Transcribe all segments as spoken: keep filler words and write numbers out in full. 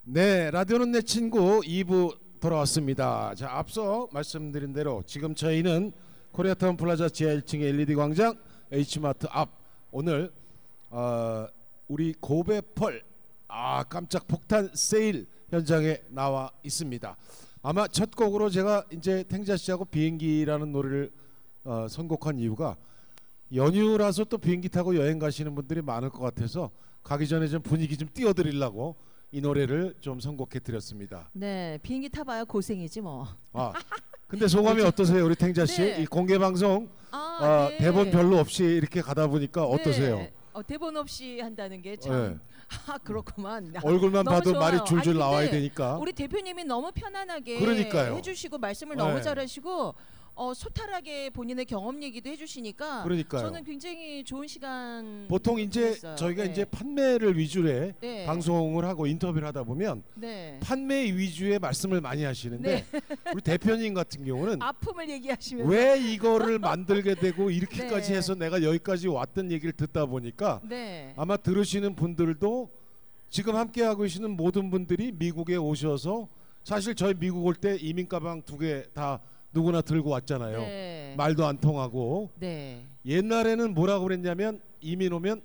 네, 라디오는 내 친구 이 부 돌아왔습니다. 자, 앞서 말씀드린 대로 지금 저희는 코리아타운 플라자 지하 일 층의 엘이디 광장 H마트 앞, 오늘 어, 우리 고베펄 아 깜짝 폭탄 세일 현장에 나와 있습니다. 아마 첫 곡으로 제가 이제 탱자 씨하고 비행기라는 노래를 어, 선곡한 이유가 연휴라서 또 비행기 타고 여행 가시는 분들이 많을 것 같아서 가기 전에 좀 분위기 좀 띄워드리려고 이 노래를 좀 선곡해 드렸습니다. 네, 비행기 타봐야 고생이지 뭐. 아, 근데 소감이 어떠세요, 우리 탱자 씨? 네. 이 공개 방송 아, 어, 네. 대본 별로 없이 이렇게 가다 보니까 어떠세요? 네. 어, 대본 없이 한다는 게 참. 네. 아, 그렇구만. 얼굴만 너무 봐도 좋아요. 말이 줄줄 아니, 나와야 근데 되니까. 우리 대표님이 너무 편안하게 그러니까요. 해주시고 말씀을 네. 너무 잘하시고 어, 소탈하게 본인의 경험 얘기도 해주시니까 그러니까요. 저는 굉장히 좋은 시간 보통 이제 보냈어요. 저희가 네. 이제 판매를 위주로 해 네. 방송을 하고 인터뷰를 하다 보면 네. 판매 위주의 말씀을 많이 하시는데 네. 우리 대표님 같은 경우는 아픔을 얘기하시면 왜 이거를 만들게 되고 이렇게까지 네. 해서 내가 여기까지 왔던 얘기를 듣다 보니까 네. 아마 들으시는 분들도 지금 함께 하고 계시는 모든 분들이 미국에 오셔서 사실 저희 미국 올 때 이민 가방 두 개 다 누구나 들고 왔잖아요. 네. 말도 안 통하고. 네. 옛날에는 뭐라고 그랬냐면 이민 오면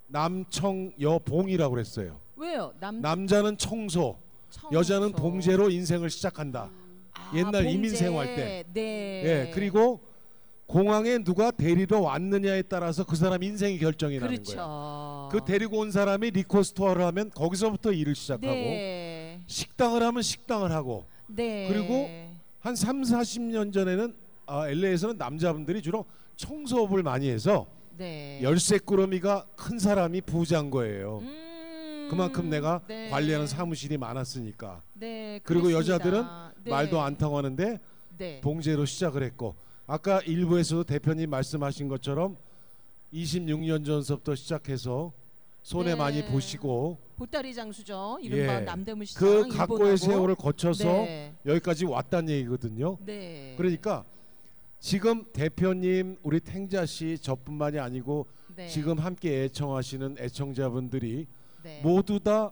남청여봉이라고 그랬어요. 왜요? 남 남자는 청소, 청소. 여자는 봉제로 인생을 시작한다. 아, 옛날 봉제. 이민 생활 때. 네. 예, 그리고 공항에 누가 데리러 왔느냐에 따라서 그 사람 인생이 결정이 나는 그렇죠. 거예요. 그 데리고 온 사람이 리코 스토어를 하면 거기서부터 일을 시작하고 네. 식당을 하면 식당을 하고 네. 그리고 한 삼사십 년 전에는 아, 엘에이에서는 남자분들이 주로 청소업을 많이 해서 네. 열쇠 꾸러미가 큰 사람이 부자인 거예요. 음, 그만큼 내가 네. 관리하는 사무실이 많았으니까. 네, 그리고 그랬습니다. 여자들은 네. 말도 안 통하는데 네. 봉제로 시작을 했고, 아까 일부에서도 대표님 말씀하신 것처럼 이십육 년 전서부터 시작해서 손해 네. 많이 보시고 보따리 장수죠. 이른바 예. 남대문 시장. 그 일본하고. 각고의 세월을 거쳐서 네. 여기까지 왔다는 얘기거든요. 네. 그러니까 지금 대표님, 우리 탱자 씨 저뿐만이 아니고 네. 지금 함께 애청하시는 애청자분들이 네. 모두 다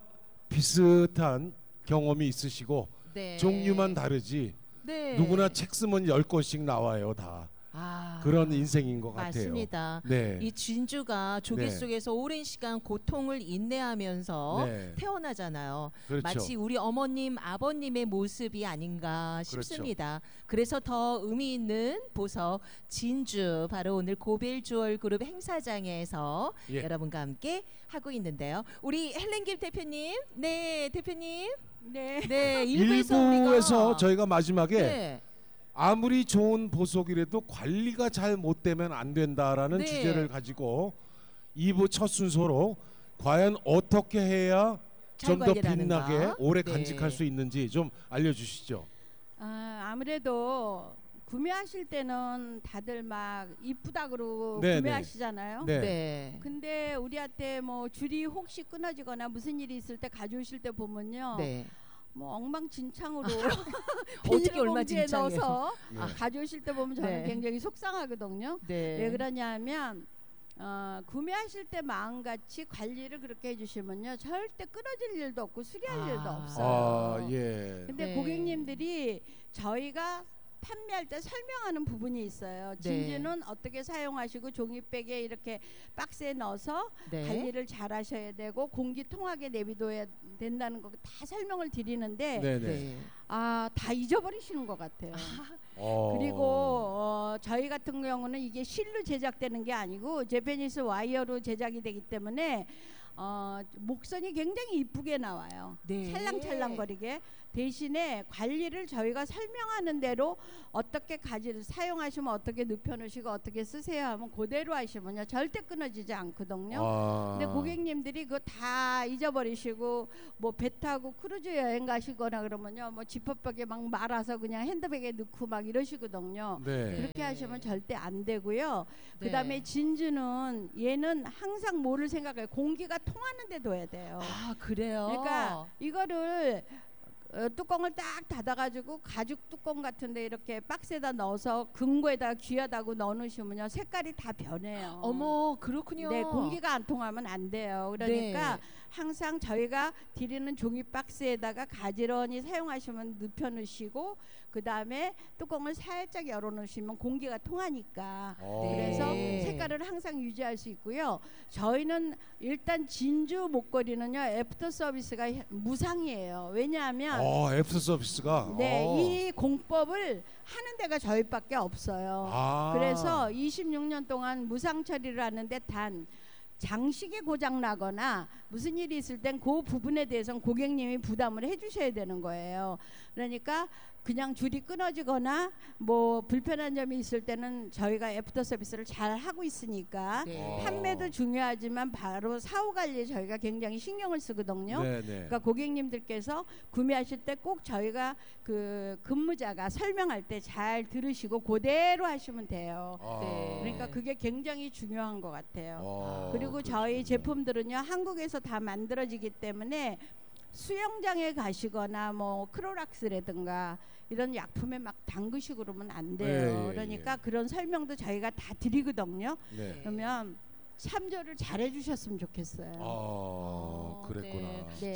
비슷한 경험이 있으시고 네. 종류만 다르지 네. 누구나 책 쓰면 열 권씩 나와요. 다 아, 그런 인생인 것 같아요. 맞습니다. 네. 이 진주가 조개 네. 속에서 오랜 시간 고통을 인내하면서 네. 태어나잖아요. 그렇죠. 마치 우리 어머님, 아버님의 모습이 아닌가 그렇죠. 싶습니다. 그래서 더 의미 있는 보석 진주, 바로 오늘 고벨주얼 그룹 행사장에서 예. 여러분과 함께 하고 있는데요. 우리 헬렌김 대표님, 네 대표님, 네. 네 일부에서 일부에서 우리가 저희가 마지막에 네. 아무리 좋은 보석이라도 관리가 잘 못 되면 안 된다라는 네. 주제를 가지고 이 부 첫 순서로 과연 어떻게 해야 잘 좀 더 관리를 빛나게 하는가? 오래 네. 간직할 수 있는지 좀 알려주시죠. 아, 아무래도 구매하실 때는 다들 막 이쁘다 그러고 네, 구매하시잖아요. 네. 네. 근데 우리한테 뭐 줄이 혹시 끊어지거나 무슨 일이 있을 때 가져오실 때 보면요. 네. 뭐 엉망진창으로 어떻게 얼마 비닐봉지에 진창이에요? 넣어서 예. 아, 가져오실 때 보면 저는 네. 굉장히 속상하거든요. 네. 왜 그러냐면 어, 구매하실 때 마음같이 관리를 그렇게 해주시면요 절대 끊어질 일도 없고 수리할 아. 일도 없어요. 아, 예. 근데 네. 고객님들이 저희가 판매할 때 설명하는 부분이 있어요. 진주는 네. 어떻게 사용하시고 종이백에 이렇게 박스에 넣어서 네. 관리를 잘 하셔야 되고 공기 통하게 내비둬야 된다는 거 다 설명을 드리는데 네네. 네. 아, 다 잊어버리시는 것 같아요. 어. 그리고 어, 저희 같은 경우는 이게 실로 제작되는 게 아니고 제페니스 와이어로 제작이 되기 때문에 어, 목선이 굉장히 이쁘게 나와요. 네. 찰랑찰랑거리게. 대신에 관리를 저희가 설명하는 대로 어떻게 가지를 사용하시면 어떻게 눕혀놓으시고 어떻게 쓰세요 하면 그대로 하시면요 절대 끊어지지 않거든요. 아. 근데 고객님들이 그거 다 잊어버리시고 뭐 배 타고 크루즈 여행 가시거나 그러면요 뭐 지퍼백에 막 말아서 그냥 핸드백에 넣고 막 이러시거든요. 네. 그렇게 하시면 절대 안 되고요. 네. 그다음에 진주는 얘는 항상 뭐를 생각해요? 공기가 통하는 데 둬야 돼요. 아, 그래요. 그러니까 이거를 어, 뚜껑을 딱 닫아가지고 가죽 뚜껑 같은데 이렇게 박스에다 넣어서 금고에다 귀하다고 넣어놓으시면요 색깔이 다 변해요. 어머, 그렇군요. 네, 공기가 안 통하면 안 돼요. 그러니까 네. 항상 저희가 드리는 종이 박스에다가 가지런히 사용하시면 눕혀 놓으시고 그 다음에 뚜껑을 살짝 열어 놓으시면 공기가 통하니까 어. 그래서 네. 색깔을 항상 유지할 수 있고요. 저희는 일단 진주 목걸이는요 애프터 서비스가 무상이에요. 왜냐하면 어, 애프터 서비스가. 네, 어. 이 공법을 하는 데가 저희밖에 없어요. 아. 그래서 이십육 년 동안 무상 처리를 하는데 단 장식이 고장 나거나 무슨 일이 있을 땐 그 부분에 대해서는 고객님이 부담을 해주셔야 되는 거예요. 그러니까 그냥 줄이 끊어지거나 뭐 불편한 점이 있을 때는 저희가 애프터 서비스를 잘 하고 있으니까 네. 어. 판매도 중요하지만 바로 사후 관리에 저희가 굉장히 신경을 쓰거든요. 네, 네. 그러니까 고객님들께서 구매하실 때 꼭 저희가 그 근무자가 설명할 때 잘 들으시고 그대로 하시면 돼요. 아. 네. 그러니까 그게 굉장히 중요한 것 같아요. 어, 그리고 그렇군요. 저희 제품들은요 한국에서 다 만들어지기 때문에 수영장에 가시거나 뭐 크로락스라든가 이런 약품에 막 담그시고 그러면 안 돼요. 예, 예, 그러니까 예. 그런 설명도 저희가 다 드리거든요. 네. 그러면 참조를 잘 해주셨으면 좋겠어요. 아, 어, 그랬구나. 네. 네.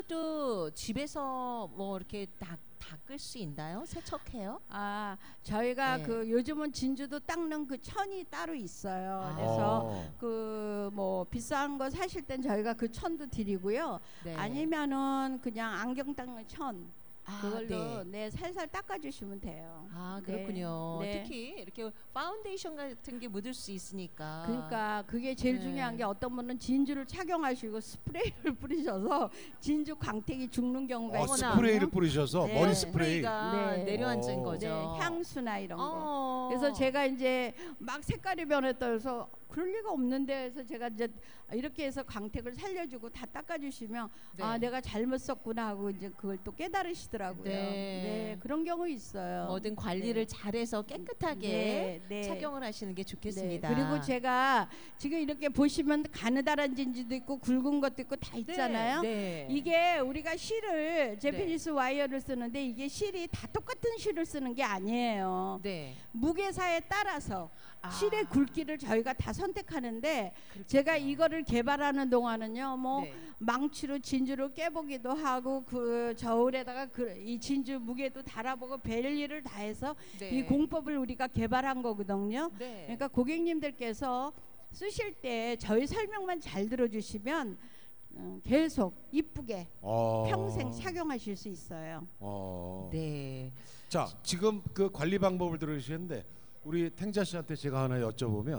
진주도 집에서 뭐 이렇게 닦, 닦을 수 있나요? 세척해요? 아 저희가 네. 그 요즘은 진주도 닦는 그 천이 따로 있어요. 아. 그래서 어. 그 뭐 비싼 거 사실 땐 저희가 그 천도 드리고요. 네. 아니면은 그냥 안경 닦는 천 아, 그걸로 네. 네 살살 닦아주시면 돼요. 아 네. 그렇군요. 네. 특히 이렇게 파운데이션 같은 게 묻을 수 있으니까. 그러니까 그게 제일 네. 중요한 게 어떤 분은 진주를 착용하시고 스프레이를 뿌리셔서 진주 광택이 죽는 경우가 어, 있거든요. 스프레이를 뿌리셔서 네. 머리 스프레이. 스프레이가 네. 내려앉은 어. 거죠. 네, 향수나 이런 거. 어. 그래서 제가 이제 막 색깔이 변했다 해서 그럴 리가 없는데 해서 제가 이제 이렇게 해서 광택을 살려주고 다 닦아주시면 네. 아 내가 잘못 썼구나 하고 이제 그걸 또 깨달으시더라고요. 네. 네, 그런 경우 있어요. 뭐든 관리를 잘해서 깨끗하게 네, 네. 착용을 하시는 게 좋겠습니다. 네, 그리고 제가 지금 이렇게 보시면 가느다란 진주도 있고 굵은 것도 있고 다 네, 있잖아요. 네. 이게 우리가 실을 제피니스 와이어를 쓰는데 이게 실이 다 똑같은 실을 쓰는 게 아니에요. 네. 무게사에 따라서 아, 실의 굵기를 저희가 다 선택하는데 그렇군요. 제가 이거를 개발하는 동안은요 뭐 네. 망치로 진주를 깨보기도 하고 그 저울에다가 그 이 진주 무게도 달아보고 별일을 다 해서 네. 이 공법을 우리가 개발한 거거든요. 네. 그러니까 고객님들께서 쓰실 때 저희 설명만 잘 들어주시면 음, 계속 이쁘게 어. 평생 착용하실 수 있어요. 어. 네. 자, 지금 그 관리 방법을 들으시는데 우리 탱자 씨한테 제가 하나 여쭤보면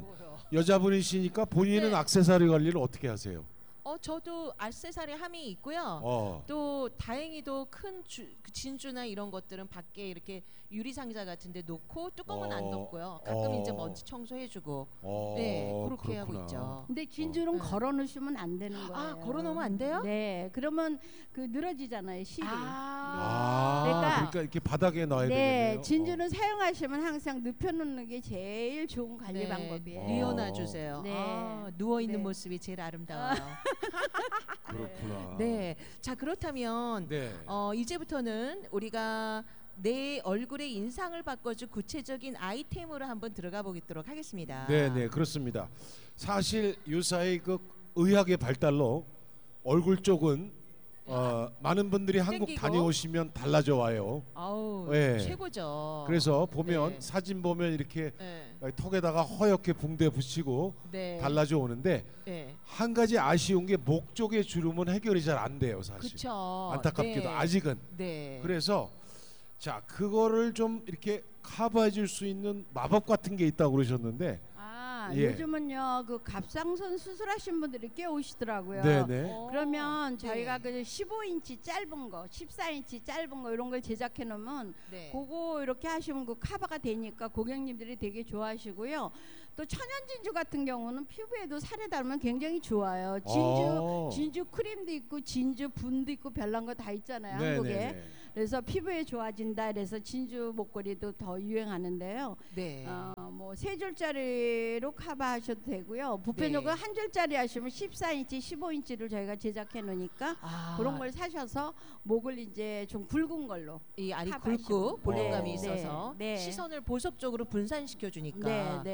여자분이시니까 본인은 네. 액세서리 관리를 어떻게 하세요? 어 저도 액세서리 함이 있고요. 어. 또 다행히도 큰 주, 그 진주나 이런 것들은 밖에 이렇게 유리 상자 같은데 놓고 뚜껑은 안 어. 덮고요. 가끔 어. 이제 먼지 청소해주고 어. 네 그렇게 하고 그렇구나. 있죠. 근데 진주는 어. 걸어 놓으시면 안 되는 거예요. 아 걸어놓으면 안 돼요? 네, 그러면 그 늘어지잖아요 실이. 아, 그러니까- 그러니까, 이렇게 바닥에 놔야 네, 되겠네요. 진주는 사용하시면 항상 눕혀놓는 게 제일 좋은 관리 네, 방법이에요. 어. 뉘어놔 주세요. 네. 아, 누워 있는 네. 모습이 제일 아름다워요. 어, 그렇구나. 네. 자 그렇다면 네. 어, 이제부터는 우리가 내 얼굴의 인상을 바꿔줄 구체적인 아이템으로 한번 들어가 보도록 하겠습니다. 네, 네, 그렇습니다. 사실 요사이 그 의학의 발달로 얼굴 쪽은 어, 많은 분들이 한국 땡기고. 다녀오시면 달라져 와요. 아우 네. 최고죠. 그래서 보면 네. 사진 보면 이렇게 네. 턱에다가 허옇게 붕대 붙이고 네. 달라져 오는데 네. 한 가지 아쉬운 게 목 쪽의 주름은 해결이 잘 안 돼요, 사실. 그렇죠. 안타깝게도 네. 아직은. 네. 그래서 자 그거를 좀 이렇게 커버해 줄 수 있는 마법 같은 게 있다고 그러셨는데 아, 예. 요즘은요 그 갑상선 수술하신 분들이 꽤 오시더라고요. 네네. 어, 그러면 네. 저희가 그 십오 인치 짧은 거, 십사 인치 짧은 거 이런 걸 제작해 놓으면 네. 그거 이렇게 하시면 그 커버가 되니까 고객님들이 되게 좋아하시고요. 또 천연 진주 같은 경우는 피부에도 살에 닿으면 굉장히 좋아요. 진주 어. 진주 크림도 있고 진주 분도 있고 별난 거 다 있잖아요, 네네네. 한국에. 그래서 피부에 좋아진다 그래서 진주 목걸이도 더 유행하는데요. 네. 어, 뭐 세 줄짜리로 커버하셔도 되고요. 보편적으로 네. 한 줄짜리 하시면 십사 인치, 십오 인치를 저희가 제작해 놓으니까 아, 그런 걸 사셔서 목을 이제 좀 굵은 걸로. 이 알이 커버하시고. 굵고 볼륨감이 네, 있어서 네, 네. 시선을 보석적으로 분산시켜 주니까 네, 네, 그렇죠.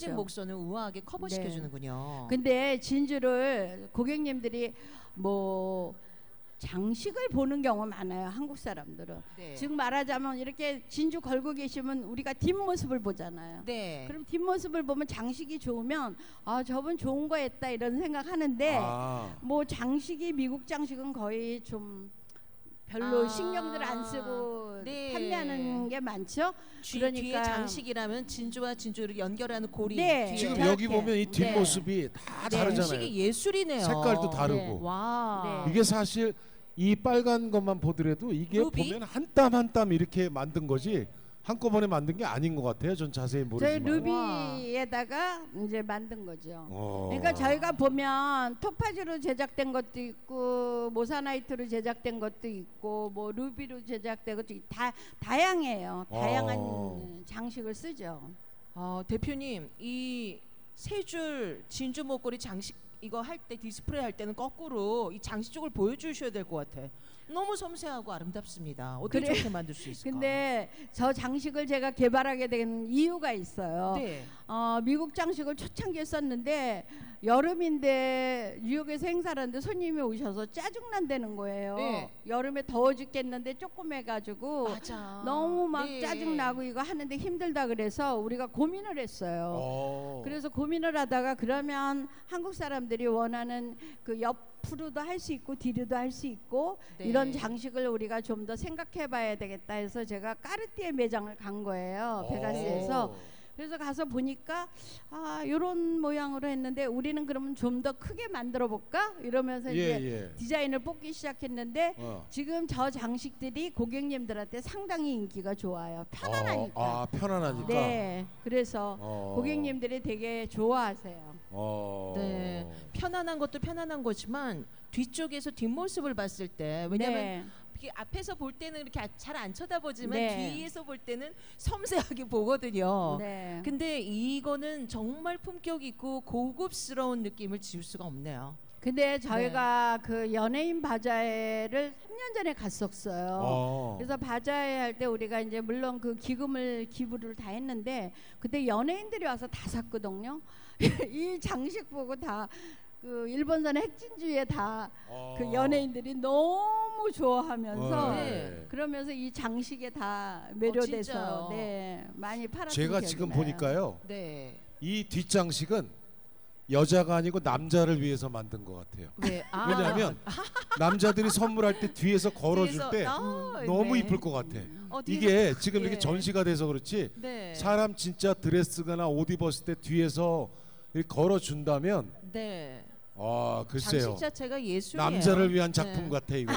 전체적인 그렇죠. 목선을 우아하게 커버시켜 네. 주는군요. 근데 진주를 고객님들이 뭐 장식을 보는 경우 많아요. 한국 사람들은. 네. 즉 말하자면 이렇게 진주 걸고 계시면 우리가 뒷모습을 보잖아요. 네. 그럼 뒷모습을 보면 장식이 좋으면 아 저분 좋은 거 했다 이런 생각하는데 아. 뭐 장식이 미국 장식은 거의 좀 별로 아. 신경들 안 쓰고 네. 판매하는 게 많죠. 뒤, 그러니까- 뒤에 장식이라면 진주와 진주를 연결하는 고리. 네. 뒤에. 지금 저렇게. 여기 보면 이 네. 뒷모습이 다 네. 다르잖아요. 장식이 예술이네요. 색깔도 다르고. 네. 와. 네. 이게 사실 이 빨간 것만 보더라도 이게 루비? 보면 한 땀 한 땀 이렇게 만든 거지 한꺼번에 만든 게 아닌 것 같아요. 전 자세히 저희 모르지만. 루비에다가 이제 만든 거죠. 어. 그러니까 저희가 보면 토파즈로 제작된 것도 있고 모사나이트로 제작된 것도 있고 뭐 루비로 제작된 것도 있- 다 다양해요. 다양한 어. 장식을 쓰죠. 어, 대표님 이 세 줄 진주 목걸이 장식 이거 할 때 디스플레이 할 때는 거꾸로 이 장식 쪽을 보여주셔야 될 것 같아. 너무 섬세하고 아름답습니다. 어떻게 그래. 저렇게 만들 수 있을까? 근데 저 장식을 제가 개발하게 된 이유가 있어요. 네. 어, 미국 장식을 초창기에 썼는데 여름인데 뉴욕에서 행사를 하는데 손님이 오셔서 짜증난다는 거예요. 네. 여름에 더워 죽겠는데 조금 해가지고 맞아. 너무 막 네. 짜증나고 이거 하는데 힘들다 그래서 우리가 고민을 했어요. 어. 그래서 고민을 하다가 그러면 한국 사람들이 원하는 그 옆으로도 할 수 있고 뒤로도 할 수 있고 네. 이런 장식을 우리가 좀 더 생각해 봐야 되겠다 해서 제가 까르띠에 매장을 간 거예요. 베가스에서. 어. 그래서 가서 보니까 아 이런 모양으로 했는데 우리는 그러면 좀 더 크게 만들어 볼까 이러면서 예, 이제 예. 디자인을 뽑기 시작했는데 어. 지금 저 장식들이 고객님들한테 상당히 인기가 좋아요. 편안하니까. 어, 아, 편안하니까. 네. 그래서 어. 고객님들이 되게 좋아하세요. 어. 네. 편안한 것도 편안한 거지만 뒤쪽에서 뒷모습을 봤을 때 왜냐면 네. 이게 앞에서 볼 때는 이렇게 잘 안 쳐다보지만 네. 뒤에서 볼 때는 섬세하게 보거든요. 네. 근데 이거는 정말 품격 있고 고급스러운 느낌을 지울 수가 없네요. 근데 저희가 그 연예인 바자회를 삼 년 전에 갔었어요. 어. 그래서 바자회 할 때 우리가 이제 물론 그 기금을 기부를 다 했는데 그때 연예인들이 와서 다 샀거든요. 이 장식 보고 다 그 일본산의 핵진주에 다 그 어. 연예인들이 너무 좋아하면서 어, 네. 그러면서 이 장식에 다 어, 매료돼서 진짜요? 네 많이 팔았던 제가 기억이 지금 나요. 보니까요. 네. 이 뒷장식은 여자가 아니고 남자를 위해서 만든 것 같아요. 왜? 아. 왜냐하면 남자들이 선물할 때 뒤에서 걸어줄 뒤에서- 때 아, 너무 네. 이쁠 것 같아. 어, 뒤에서- 이게 지금 이렇게 예. 전시가 돼서 그렇지 네. 사람 진짜 드레스거나 옷 입었을 때 뒤에서 이렇게 걸어준다면 네. 아 글쎄요 장식 자체가 예술이에요. 남자를 위한 작품 네. 같아 이거.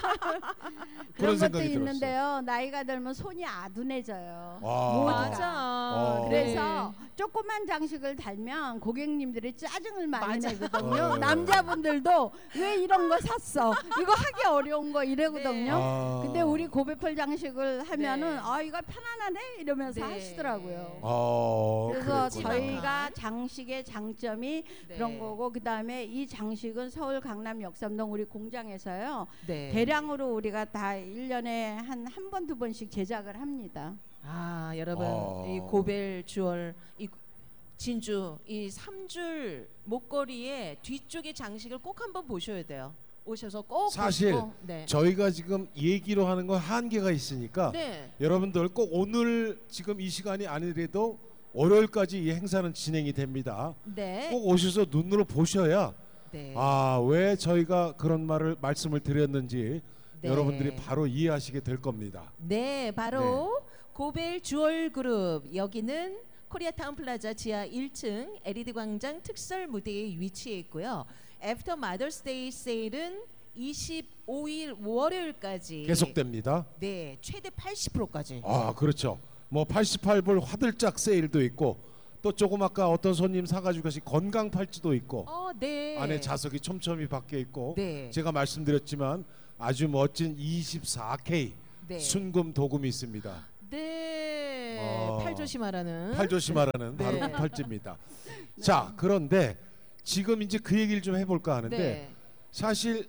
그런 그런 것도 생각이 들었어. 있는데요. 나이가 들면 손이 아둔해져요. 아. 모두가. 맞아. 어. 그래서 조그만 장식을 달면 고객님들이 짜증을 많이 맞아. 내거든요. 어. 남자분들도 왜 이런 거 샀어? 이거 하기 어려운 거 이러거든요. 네. 아. 근데 우리 고백펄 장식을 하면은 네. 아 이거 편안하네 이러면서 네. 하시더라고요. 어, 그래서 그랬구나. 저희가 장식의 장점이 네. 그런 거고 그다음에 이 장식은 서울 강남 역삼동 우리 공장에서요. 네. 대량으로 우리가 다 일 년에 한 한 번 두 번씩 제작을 합니다. 아 여러분 어. 이 고벨 주얼 이 진주 이 삼 줄 목걸이의 뒤쪽의 장식을 꼭 한번 보셔야 돼요. 오셔서 꼭 사실 보시고, 네. 저희가 지금 얘기로 하는 건 한계가 있으니까 네. 여러분들 꼭 오늘 지금 이 시간이 아니더라도 월요일까지 이 행사는 진행이 됩니다. 네. 꼭 오셔서 눈으로 보셔야 네. 아 왜 저희가 그런 말을 말씀을 드렸는지 네. 여러분들이 바로 이해하시게 될 겁니다. 네, 바로 고벨 주얼 그룹 여기는 코리아타운 플라자 지하 일 층 엘이디 광장 특설 무대에 위치해 있고요. 애프터 마더스데이 세일은 이십오 일 월요일까지 계속됩니다. 네, 최대 팔십 퍼센트까지. 아 그렇죠. 뭐 팔십팔 불 화들짝 세일도 있고 또 조금 아까 어떤 손님 사가지고 가신 건강 팔찌도 있고 어, 네. 안에 자석이 촘촘히 박혀 있고 네. 제가 말씀드렸지만 아주 멋진 이십사 케이 네. 순금 도금이 있습니다. 네. 어. 팔 조심하라는. 팔 조심하라는 네. 바로 그 팔찌입니다. 자 그런데 지금 이제 그 얘기를 좀 해볼까 하는데 네. 사실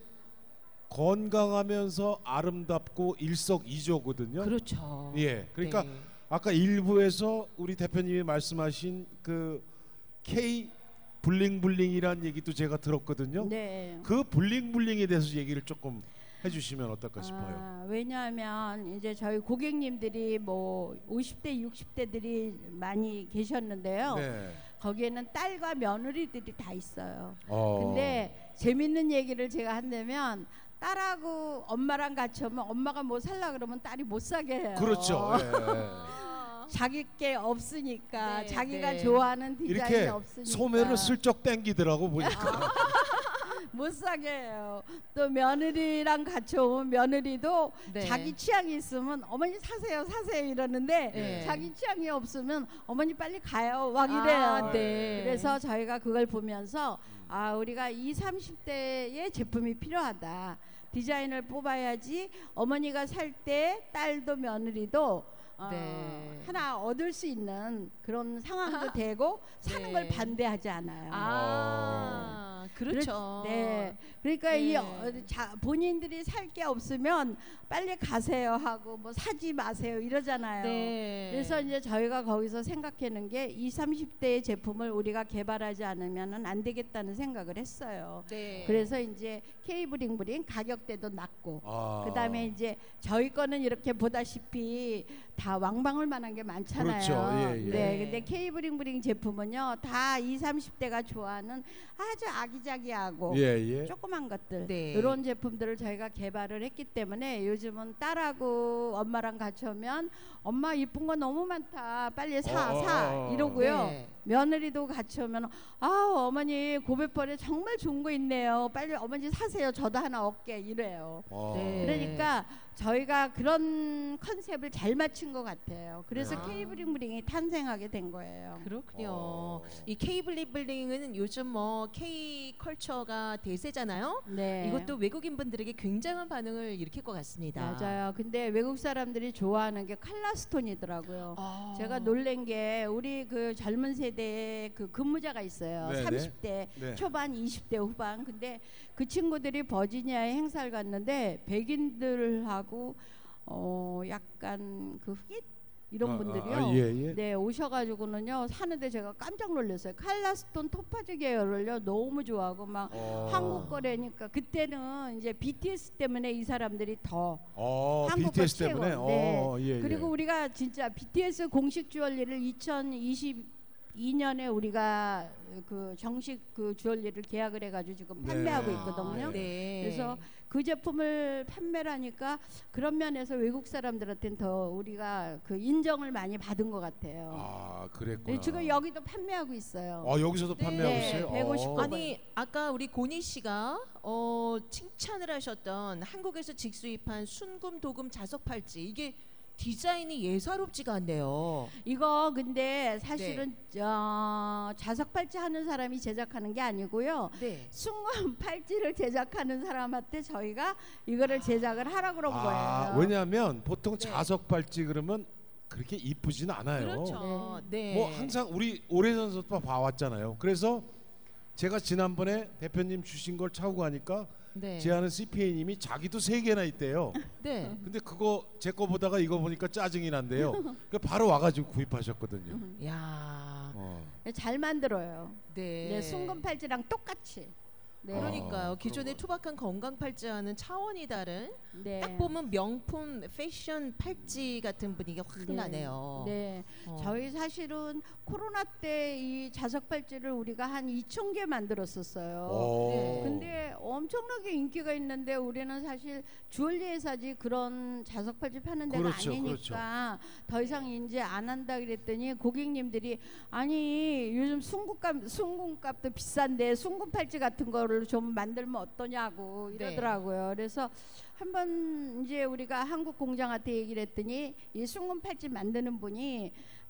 건강하면서 아름답고 일석이조거든요. 그렇죠. 예, 그러니까 네. 아까 일부에서 우리 대표님이 말씀하신 그 K 블링블링이라는 얘기도 제가 들었거든요. 네. 그 블링블링에 대해서 얘기를 조금 해주시면 어떨까 싶어요. 아, 왜냐하면 이제 저희 고객님들이 뭐 오십 대, 육십 대들이 많이 계셨는데요. 네. 거기에는 딸과 며느리들이 다 있어요. 어. 근데 재밌는 얘기를 제가 한다면 딸하고 엄마랑 같이 오면 엄마가 뭐 살라 그러면 딸이 못 사게 해요. 그렇죠. 예. 자기 게 없으니까 네, 자기가 네. 좋아하는 디자인이 이렇게 없으니까 소매를 슬쩍 당기더라고 보니까. 못 사게 해요. 또 며느리랑 같이 오면 며느리도 네. 자기 취향이 있으면 어머니 사세요 사세요 이러는데 네. 자기 취향이 없으면 어머니 빨리 가요 막 아, 이래요. 네. 그래서 저희가 그걸 보면서 아 우리가 이십, 삼십 대의 제품이 필요하다. 디자인을 뽑아야지 어머니가 살 때 딸도 며느리도 어, 네. 하나 얻을 수 있는 그런 상황도 되고 사는 네. 걸 반대하지 않아요. 아, 그렇죠. 네. 그러니까 네. 이 어, 자, 본인들이 살 게 없으면 빨리 가세요 하고 뭐 사지 마세요 이러잖아요. 네. 그래서 이제 저희가 거기서 생각하는 게 이십, 삼십 대의 제품을 우리가 개발하지 않으면은 안 되겠다는 생각을 했어요. 네. 그래서 이제 K브링브링 가격대도 낮고 아. 그다음에 이제 저희 거는 이렇게 보다시피 다 왕방울 만한 게 많잖아요. 그렇죠. 예, 예. 네, 근데 K브링브링 제품은요 다 이십, 삼십 대가 좋아하는 아주 아기자기하고 예, 예. 조그만 것들 네. 이런 제품들을 저희가 개발을 했기 때문에 요즘은 딸하고 엄마랑 같이 오면 엄마 이쁜 거 너무 많다 빨리 사 어, 사 어, 어. 이러고요. 네. 며느리도 같이 오면 아 어머니 고백벌에 정말 좋은 거 있네요 빨리 어머니 사세요 저도 하나 얻게 이래요. 어. 네. 그러니까 저희가 그런 컨셉을 잘 맞춘 것 같아요. 그래서 네. K브링브링이 탄생하게 된 거예요. 그렇군요. 어. 이 K블링블링은 요즘 뭐 K 컬처가 대세잖아요. 네. 이것도 외국인 분들에게 굉장한 반응을 일으킬 것 같습니다. 맞아요. 근데 외국 사람들이 좋아하는 게 칼라스톤이더라고요. 아. 제가 놀란 게 우리 그 젊은 세대의 그 근무자가 있어요. 네네. 삼십 대 네. 초반, 이십 대 후반. 근데 그 친구들이 버지니아에 행사를 갔는데 백인들하고 어 약간 그 흑인 이런 아, 분들이요. 아, 예, 예. 네 오셔가지고는요 사는데 제가 깜짝 놀랐어요. 칼라스톤 토파즈 계열을요 너무 좋아하고 막 어. 한국 거래니까 그때는 이제 비티에스 때문에 이 사람들이 더 어, 한국 비티에스 거 최고. 때문에. 네. 어, 예, 그리고 예. 우리가 진짜 비티에스 공식 주얼리를 이천이십이 년에 우리가 그 정식 그 주얼리를 계약을 해가지고 지금 판매하고 네. 있거든요. 네. 그래서 그 제품을 판매를 하니까 그런 면에서 외국 사람들한테는 더 우리가 그 인정을 많이 받은 것 같아요. 아, 그랬구나. 네, 지금 여기도 판매하고 있어요. 어, 여기서도 네. 판매하고 네, 있어요. 백오십 어. 건. 아니 아까 우리 고니 씨가 어, 칭찬을 하셨던 한국에서 직수입한 순금 도금 자석 팔찌 이게 디자인이 예사롭지가 않네요. 이거 근데 사실은 어, 자석 팔찌 하는 사람이 제작하는 게 아니고요. 네. 순금 팔찌를 제작하는 사람한테 저희가 이거를 제작을 하라 그런 아, 거예요. 왜냐하면 보통 네. 자석 팔찌 그러면 그렇게 이쁘진 않아요. 그렇죠. 네. 뭐 항상 우리 오래전부터 봐왔잖아요. 그래서 제가 지난번에 대표님 주신 걸 차고 가니까 네. 제 아는 씨피에이님이 자기도 세 개나 있대요. 네. 근데 그거 제 거 보다가 이거 보니까 짜증이 난대요. 그 바로 와가지고 구입하셨거든요. 야. 어. 잘 만들어요. 네. 네, 순금 팔찌랑 똑같이. 네. 그러니까요. 아, 기존의 그런 투박한 건강 팔찌와는 차원이 다른 네. 딱 보면 명품 패션 팔찌 같은 분위기가 확 네. 나네요. 네. 어. 저희 사실은 코로나 때 이 자석 팔찌를 우리가 한 이천 개 만들었었어요. 오. 네. 근데 엄청나게 인기가 있는데 우리는 사실 주얼리 회사지 그런 자석 팔찌 파는 데가 그렇죠, 아니니까 더 이상 이제 안 한다 그랬더니 고객님들이 아니 요즘 순금값 순금값도 비싼데 순금 팔찌 같은 거를 좀 만들면 어떠냐고 네. 이러더라고요. 그래서 한번 이제 우리가 한국 공장한테 얘기를 했더니 이 순금 팔찌 만드는 분이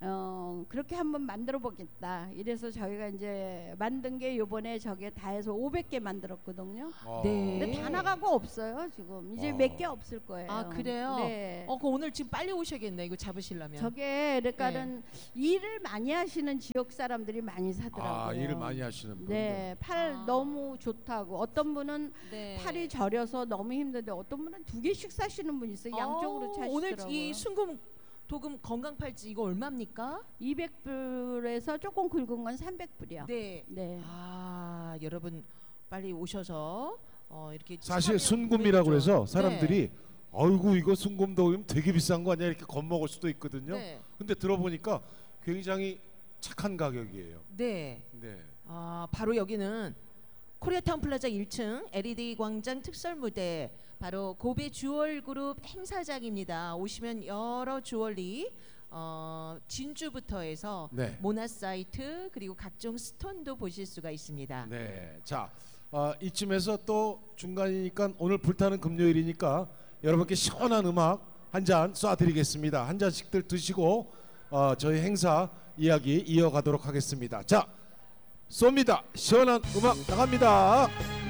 어 그렇게 한번 만들어 보겠다. 이래서 저희가 이제 만든 게 요번에 저게 다 해서 오백 개 만들었거든요. 어. 네. 근데 다 나가고 없어요 지금. 이제 어. 몇 개 없을 거예요. 아 그래요? 네. 어, 그 오늘 지금 빨리 오셔야겠네. 이거 잡으시려면. 저게 그러니까는 일을 많이 하시는 지역 사람들이 많이 사더라고요. 아, 일을 많이 하시는 분들. 네, 팔 아. 너무 좋다고. 어떤 분은 네. 팔이 저려서 너무 힘든데 어떤 분은 두 개씩 사시는 분 있어요. 양쪽으로 어, 차시더라고요. 오늘 이 순금 도금 건강 팔찌 이거 얼마입니까? 이백 불에서 조금 굵은 건 삼백 불이요. 네. 네. 아, 여러분 빨리 오셔서 어, 이렇게 사실 참여 순금이라고 구매해줘. 해서 사람들이 아이고 이거 순금도 되게 비싼 거 아니야 이렇게 겁먹을 수도 있거든요. 네. 근데 들어보니까 굉장히 착한 가격이에요. 네. 네. 아, 바로 여기는 코리아타운 플라자 일 층 엘이디 광장 특설 무대 바로 고베 주얼그룹 행사장입니다. 오시면 여러 주얼리 어, 진주부터 해서 네. 모나사이트 그리고 각종 스톤도 보실 수가 있습니다. 네. 자, 어, 이쯤에서 또 중간이니까 오늘 불타는 금요일이니까 여러분께 시원한 음악 한 잔 쏴드리겠습니다. 한 잔씩들 드시고 어, 저희 행사 이야기 이어가도록 하겠습니다. 자, 쏩니다. 시원한 음악 나갑니다.